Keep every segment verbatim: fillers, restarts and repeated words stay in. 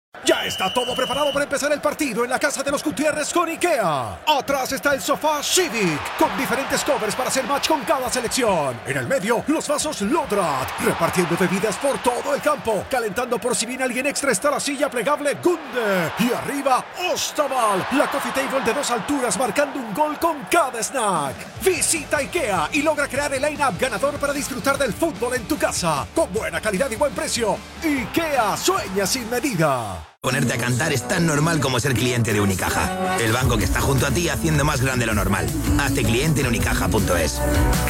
Ya está todo preparado para empezar el partido en la casa de los Gutiérrez con IKEA. Atrás está el sofá Civic, con diferentes covers para hacer match con cada selección. En el medio, los vasos Lodrat, repartiendo bebidas por todo el campo. Calentando por si viene alguien extra está la silla plegable Gunde. Y arriba, Ostaval, la coffee table de dos alturas marcando un gol con cada snack. Visita IKEA y logra crear el line-up ganador para disfrutar del fútbol en tu casa. Con buena calidad y buen precio. IKEA sueña sin medida. Ponerte a cantar es tan normal como ser cliente de Unicaja. El banco que está junto a ti haciendo más grande lo normal. Hazte cliente en unicaja punto es.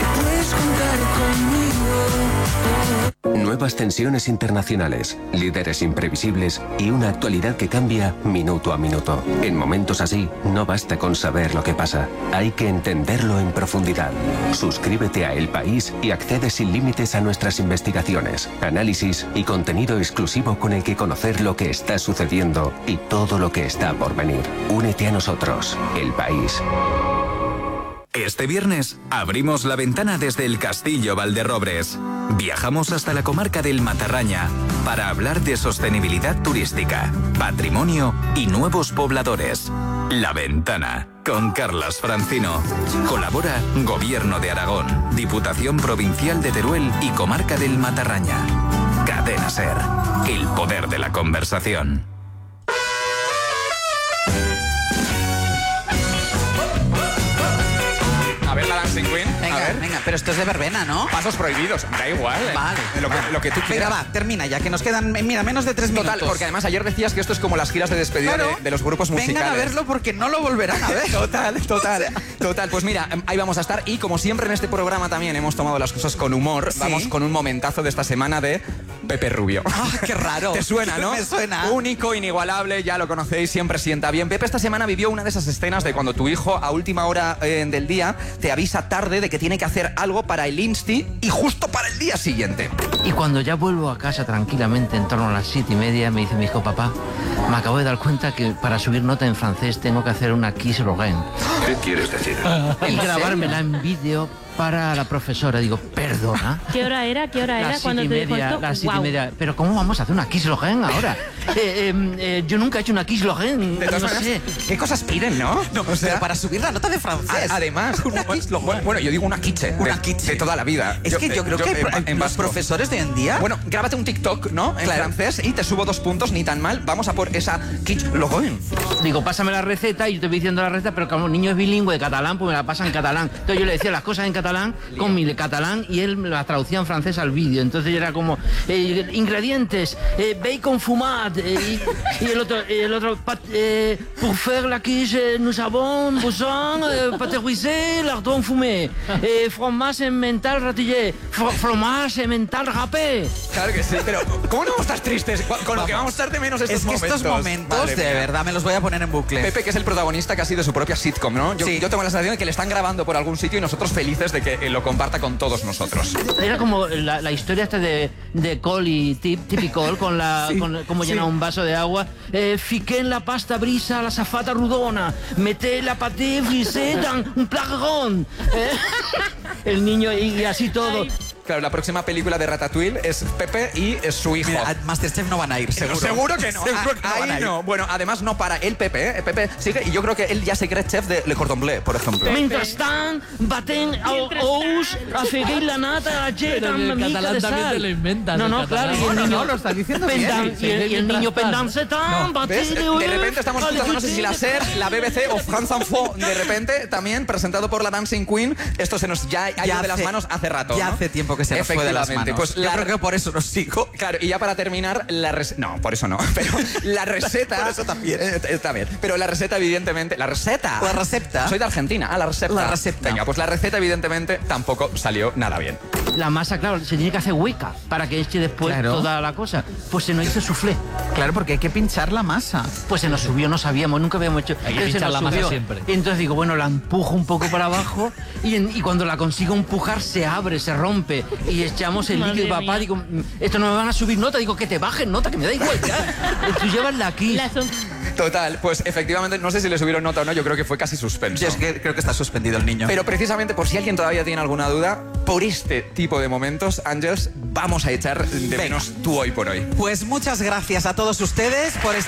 Nuevas tensiones internacionales, líderes imprevisibles y una actualidad que cambia minuto a minuto. En momentos así, no basta con saber lo que pasa. Hay que entenderlo en profundidad. Suscríbete a El País y accede sin límites a nuestras investigaciones, análisis y contenido exclusivo con el que conocer lo que está sucediendo y todo lo que está por venir. Únete a nosotros, El País. Este viernes abrimos la ventana desde el Castillo Valderrobres. Viajamos hasta la comarca del Matarraña para hablar de sostenibilidad turística, patrimonio y nuevos pobladores. La Ventana, con Carlas Francino. Colabora Gobierno de Aragón, Diputación Provincial de Teruel y Comarca del Matarraña. Cadena SER, el poder de la conversación. A ver la Dancing Queen. Venga, a ver. venga, pero esto es de verbena, ¿no? Pasos prohibidos, da igual. eh. Vale. Lo que, lo que tú quieras. Venga, va, termina ya, que nos quedan, mira, menos de tres minutos. Total, porque además ayer decías que esto es como las giras de despedida Claro. de, de los grupos musicales. Vengan a verlo porque no lo volverán a ver. Total, total, total. Pues mira, ahí vamos a estar. Y como siempre en este programa también hemos tomado las cosas con humor. Sí. Vamos con un momentazo de esta semana de Pepe Rubio. Ah, qué raro. ¿Te suena, no? Me suena. Único, inigualable, ya lo conocéis, siempre sienta bien. Pepe esta semana vivió una de esas escenas de cuando tu hijo a última hora eh, del día te avisa tarde de que tiene que hacer algo para el Insti y justo para el día siguiente. Y cuando ya vuelvo a casa tranquilamente en torno a las siete y media, me dice mi hijo, papá, me acabo de dar cuenta que para subir nota en francés tengo que hacer una Kiss Rogen. ¿Qué quieres decir? Y grabármela en vídeo para la profesora. Digo, ¿perdona? ¿Qué hora era? ¿Qué hora era Las cuando siete y te dijo media, esto? las siete Guau. y media. Pero ¿cómo vamos a hacer una Kiss Rogen ahora? eh, eh, eh, yo nunca he hecho una Kiss Rogen. De todas No maneras, sé. ¿qué cosas piden, no? No, o sea, pero para subir la nota de francés. a- además, Una Kiss Rogen. bueno, bueno, yo digo una quiche. Una de, quiche. de toda la vida. Es que yo creo que en- pro- en los vasco. profesores de hoy en día... Bueno, grábate un TikTok, ¿no? En Claro. francés y te subo dos puntos, ni tan mal. Vamos a por esa quiche Rogen. Digo, pásame la receta y yo te voy diciendo la receta, pero como el niño es bilingüe de catalán, pues me la pasa en catalán. Entonces yo le decía las cosas en catalán con mi catalán y él me las traducía en francés al vídeo. Entonces era como, eh, ingredientes, eh, bacon fumat, eh, y, y el otro, el otro pat, eh, pour faire la quiche, nous avons besoin, eh, pâté lardon fumé, eh, fromage emmental ratillé, fro- fromage emmental râpé. Claro que sí, pero ¿cómo no vamos a estar tristes con, con lo que vamos a estar de menos estos es que momentos? estos momentos, Madre de mía. verdad, me los voy a poner en bucle. Pepe, que es el protagonista casi de su propia sitcom, ¿no? Yo, Sí. yo tengo la sensación de que le están grabando por algún sitio y nosotros felices de que eh, lo comparta con todos nosotros. Era como la, la historia esta de, de Cole y Tip, Tippy Cole con la Sí, con cómo sí. llena un vaso de agua. Eh, fiqué en la pasta brisa la zafata rudona. Meté la paté frisé dans un plagarón. Eh, el niño y, y así todo. Claro, la próxima película de Ratatouille es Pepe y es su hijo. Mira, a Masterchef no van a ir, seguro. Seguro que no. Seguro que no Ahí van a ir. no. Bueno, además no para el Pepe, ¿eh? Pepe sigue y yo creo que él ya se cree chef de Le Cordon Bleu, por ejemplo. Mentrestant, batent el ous, afegué la nata, la llet Pero amb el una mica catalán de también sal. te lo inventas, No, el no, catalán. claro, y el No, no, niño... no, lo está diciendo pendan- bien. y, el, y el niño pendanse tan, ¿Ves? De repente estamos escuchando, no sé si la SER, la B B C o France Info, de repente también presentado por la Dancing Queen. Esto se nos ya ha ido de las manos hace rato. Ya ¿no? hace tiempo que se nos fue de las Efectivamente. manos. Pues Yo la- creo que por eso nos sigo. Claro, y ya para terminar, la receta... No, por eso no, pero la receta... Por eso también. Eh, está bien. Pero la receta, evidentemente... ¿La receta? La receta. Soy de Argentina. Ah, la receta. La receta. Venga, pues la receta, evidentemente, tampoco salió nada bien. La masa, claro, se tiene que hacer hueca para que eche después Claro. toda la cosa. Pues se nos hizo soufflé. Claro, porque hay que pinchar la masa. Pues se nos subió, no sabíamos, nunca habíamos hecho. Hay que Entonces se pinchar nos la masa subió. siempre. Y entonces digo, bueno, la empujo un poco para abajo y, en- y cuando la consigo empujar se abre, se rompe y echamos el Madre líquido. Papá, mía. digo, "Mm, esto no me van a subir nota. Digo, que te bajen nota, que me da igual ya. Tú llevas la Kiss. La son- Total, pues efectivamente, no sé si le subieron nota o no, yo creo que fue casi suspenso. Yo es que creo que está suspendido el niño. Pero precisamente, por si alguien todavía tiene alguna duda, por este tipo de momentos, Ángels, vamos a echar de Venga. menos tú hoy por hoy. Pues muchas gracias a todos ustedes por